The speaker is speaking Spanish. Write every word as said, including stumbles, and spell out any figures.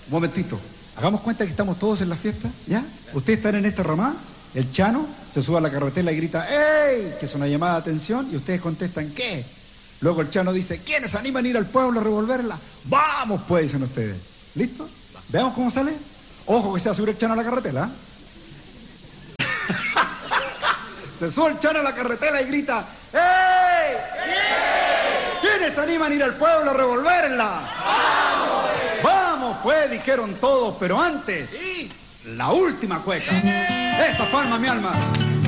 Un momentito. Hagamos cuenta que estamos todos en la fiesta, ¿ya? Ustedes están en esta ramada, el Chano se sube a la carretela y grita ¡Ey! Que es una llamada de atención y ustedes contestan ¿qué? Luego el Chano dice ¿quiénes animan a ir al pueblo a revolverla? ¡Vamos pues! Dicen ustedes. ¿Listo? Veamos cómo sale. Ojo que se va a subir el Chano a la carretela. Se sube el Chano a la carretela y grita ¡Ey! ¿Quiénes animan a ir al pueblo a revolverla? ¡Vamos! ¡Vamos, pues! Dijeron todos, pero antes, sí, la última cueca. ¡Esa palma, mi alma!